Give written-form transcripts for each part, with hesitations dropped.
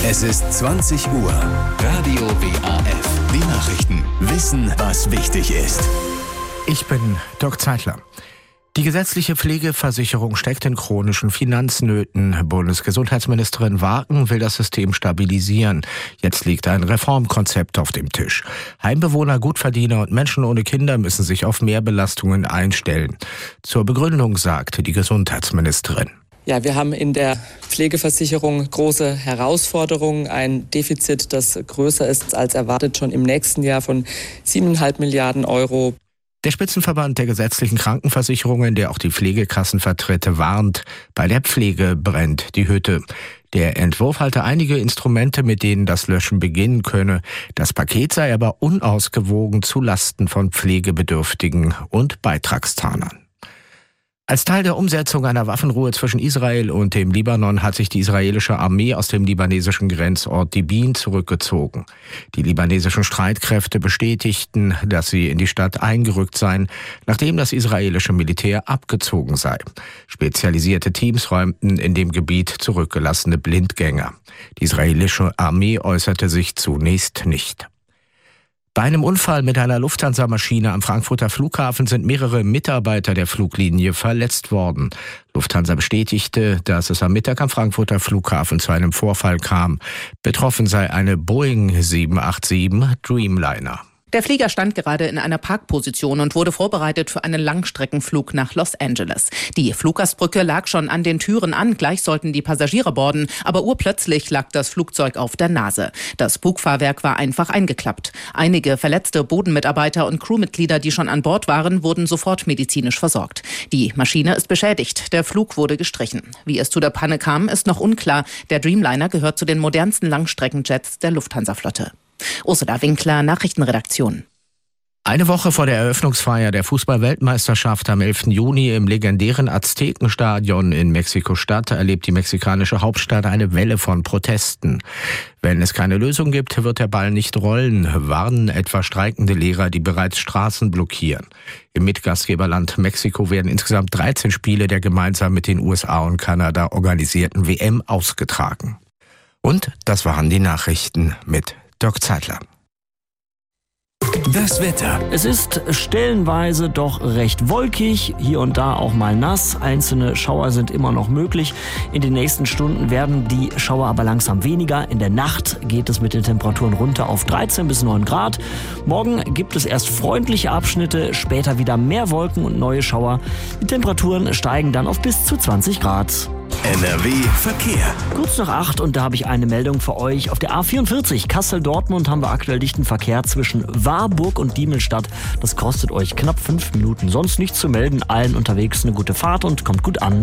Es ist 20 Uhr. Radio WAF. Die Nachrichten. Wissen, was wichtig ist. Ich bin Dirk Zeitler. Die gesetzliche Pflegeversicherung steckt in chronischen Finanznöten. Bundesgesundheitsministerin Wagen will das System stabilisieren. Jetzt liegt ein Reformkonzept auf dem Tisch. Heimbewohner, Gutverdiener und Menschen ohne Kinder müssen sich auf mehr Belastungen einstellen. Zur Begründung sagte die Gesundheitsministerin: Ja, wir haben in der Pflegeversicherung große Herausforderungen. Ein Defizit, das größer ist als erwartet, schon im nächsten Jahr von 7,5 Milliarden Euro. Der Spitzenverband der gesetzlichen Krankenversicherungen, der auch die Pflegekassen vertritt, warnt: Bei der Pflege brennt die Hütte. Der Entwurf halte einige Instrumente, mit denen das Löschen beginnen könne. Das Paket sei aber unausgewogen zu Lasten von Pflegebedürftigen und Beitragszahlern. Als Teil der Umsetzung einer Waffenruhe zwischen Israel und dem Libanon hat sich die israelische Armee aus dem libanesischen Grenzort Dibin zurückgezogen. Die libanesischen Streitkräfte bestätigten, dass sie in die Stadt eingerückt seien, nachdem das israelische Militär abgezogen sei. Spezialisierte Teams räumten in dem Gebiet zurückgelassene Blindgänger. Die israelische Armee äußerte sich zunächst nicht. Bei einem Unfall mit einer Lufthansa-Maschine am Frankfurter Flughafen sind mehrere Mitarbeiter der Fluglinie verletzt worden. Lufthansa bestätigte, dass es am Mittag am Frankfurter Flughafen zu einem Vorfall kam. Betroffen sei eine Boeing 787 Dreamliner. Der Flieger stand gerade in einer Parkposition und wurde vorbereitet für einen Langstreckenflug nach Los Angeles. Die Fluggastbrücke lag schon an den Türen an, gleich sollten die Passagiere boarden, aber urplötzlich lag das Flugzeug auf der Nase. Das Bugfahrwerk war einfach eingeklappt. Einige verletzte Bodenmitarbeiter und Crewmitglieder, die schon an Bord waren, wurden sofort medizinisch versorgt. Die Maschine ist beschädigt, der Flug wurde gestrichen. Wie es zu der Panne kam, ist noch unklar. Der Dreamliner gehört zu den modernsten Langstreckenjets der Lufthansa-Flotte. Ursula Winkler, Nachrichtenredaktion. Eine Woche vor der Eröffnungsfeier der Fußball-Weltmeisterschaft am 11. Juni im legendären Aztekenstadion in Mexiko-Stadt erlebt die mexikanische Hauptstadt eine Welle von Protesten. Wenn es keine Lösung gibt, wird der Ball nicht rollen, warnen etwa streikende Lehrer, die bereits Straßen blockieren. Im Mitgastgeberland Mexiko werden insgesamt 13 Spiele der gemeinsam mit den USA und Kanada organisierten WM ausgetragen. Und das waren die Nachrichten mit Dirk Zeitler. Das Wetter. Es ist stellenweise doch recht wolkig, hier und da auch mal nass. Einzelne Schauer sind immer noch möglich. In den nächsten Stunden werden die Schauer aber langsam weniger. In der Nacht geht es mit den Temperaturen runter auf 13 bis 9 Grad. Morgen gibt es erst freundliche Abschnitte, später wieder mehr Wolken und neue Schauer. Die Temperaturen steigen dann auf bis zu 20 Grad. NRW Verkehr. Kurz nach 8 und da habe ich eine Meldung für euch. Auf der A44 Kassel-Dortmund haben wir aktuell dichten Verkehr zwischen Warburg und Diemelstadt. Das kostet euch knapp 5 Minuten. Sonst nichts zu melden. Allen unterwegs eine gute Fahrt und kommt gut an.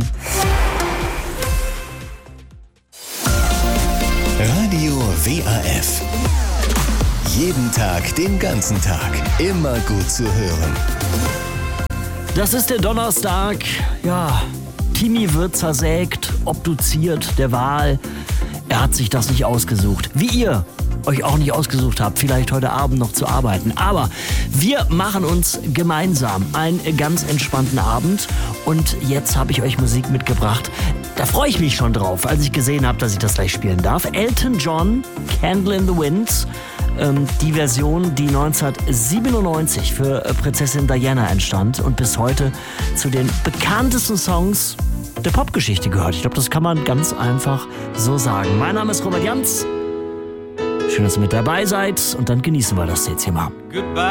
Radio WAF. Jeden Tag, den ganzen Tag. Immer gut zu hören. Das ist der Donnerstag. Ja, Timi wird zersägt, obduziert, der Wal. Er hat sich das nicht ausgesucht. Wie ihr euch auch nicht ausgesucht habt, vielleicht heute Abend noch zu arbeiten. Aber wir machen uns gemeinsam einen ganz entspannten Abend. Und jetzt habe ich euch Musik mitgebracht. Da freue ich mich schon drauf, als ich gesehen habe, dass ich das gleich spielen darf. Elton John, Candle in the Wind. Die Version, die 1997 für Prinzessin Diana entstand und bis heute zu den bekanntesten Songs der Popgeschichte gehört. Ich glaube, das kann man ganz einfach so sagen. Mein Name ist Robert Jans. Schön, dass ihr mit dabei seid und dann genießen wir das jetzt hier mal. Goodbye.